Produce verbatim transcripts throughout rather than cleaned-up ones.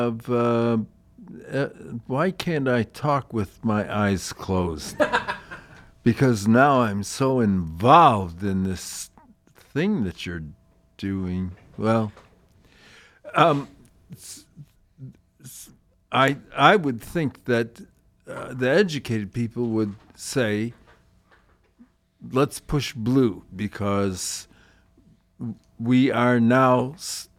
of uh, uh, why can't I talk with my eyes closed? Because now I'm so involved in this thing that you're doing. Well, um, I I would think that uh, the educated people would say, let's push blue because we are now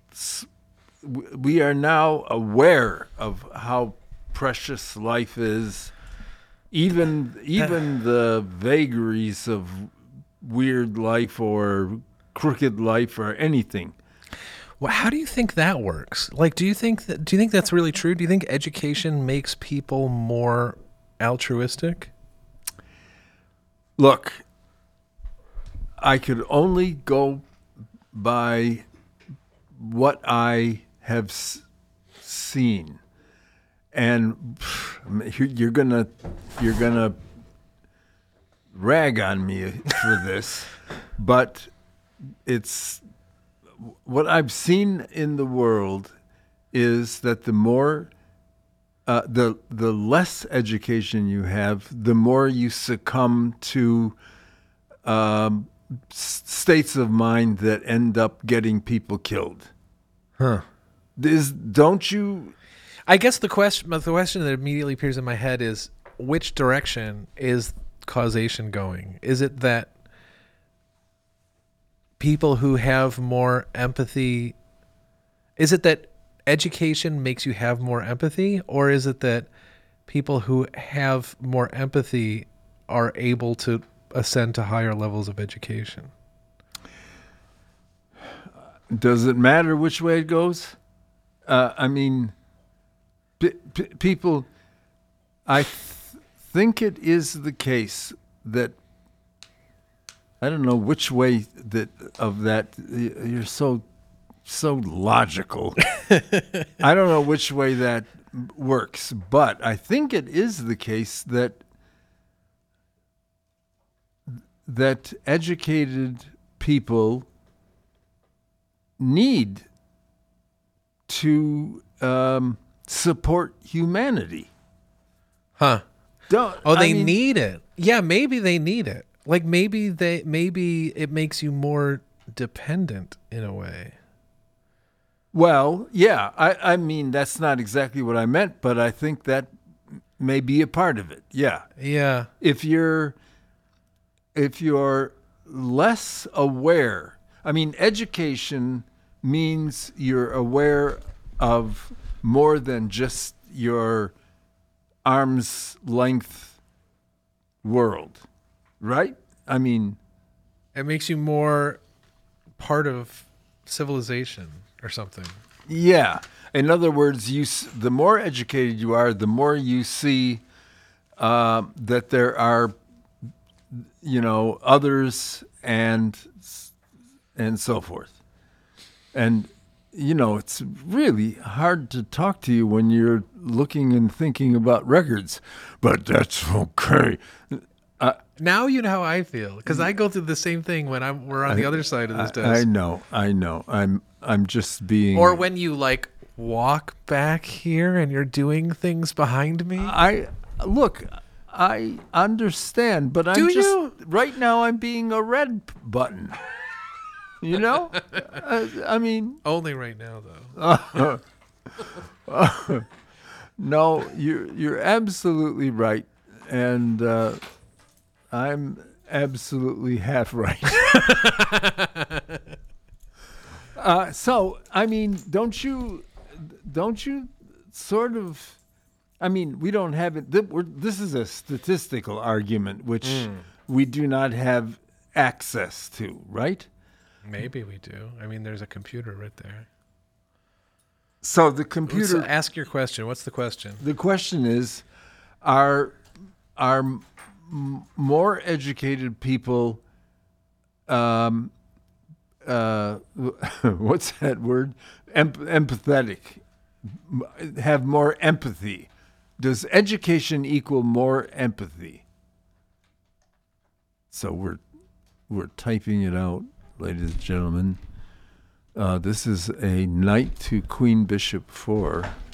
we are now aware of how precious life is, even even the vagaries of weird life or crooked life or anything. Well, how do you think that works? Like, do you think that do you think that's really true? Do you think education makes people more altruistic? Look, I could only go by what I have s- seen, and pff, you're gonna you're gonna rag on me for this, but it's what I've seen in the world is that the more uh, the the less education you have, the more you succumb to um, s- states of mind that end up getting people killed. Huh. Is don't you? I guess the question the question that immediately appears in my head is, which direction is causation going? Is it that people who have more empathy, is it that education makes you have more empathy, or is it that people who have more empathy are able to ascend to higher levels of education? Does it matter which way it goes? Uh, I mean, p- p- people, I th- think it is the case that I don't know which way that of that you're so so logical. I don't know which way that works, but I think it is the case that that educated people need to um, support humanity. Huh. Don't, Oh, they I mean, need it. Yeah, maybe they need it. Like maybe they maybe it makes you more dependent in a way. Well, yeah. I, I mean, that's not exactly what I meant, but I think that may be a part of it. Yeah. Yeah. If you're if you're less aware, I mean, education means you're aware of more than just your arm's length world, right? I mean, It makes you more part of civilization or something. yeah. In other words, you s- the more educated you are, the more you see uh, that there are, you know, others and and so forth. And you know, it's really hard to talk to you when you're looking and thinking about records, but that's okay. Uh, Now you know how I feel because I go through the same thing when I'm we're on the other side of this I, desk. I know, I know. I'm I'm just being. Or when you like walk back here and you're doing things behind me. I look. I understand, but I'm Do just you? right now. I'm being a red button. You know, I, I mean, Only right now though. uh, no, you're you're absolutely right, and uh, I'm absolutely half right. uh, so, I mean, don't you, don't you, sort of? I mean, we don't have it. Th- we're, this is a statistical argument, which Mm. we do not have access to, right? Maybe we do. I mean, there's a computer right there. So the Let's computer. ask your question. What's the question? The question is, are are m- more educated people, um, uh, what's that word? Em- empathetic, M- have more empathy. Does education equal more empathy? So we're we're typing it out, ladies and gentlemen. Uh, this is a knight to queen bishop four.